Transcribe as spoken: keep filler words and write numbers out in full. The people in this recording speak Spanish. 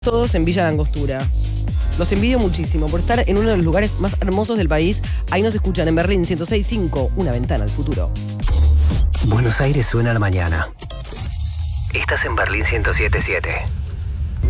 Todos en Villa La Angostura. Los envidio muchísimo por estar en uno de los lugares más hermosos del país. Ahí nos escuchan en Berlín ciento seis punto cinco, una ventana al futuro. Buenos Aires suena a la mañana. Estás en Berlín ciento siete punto siete.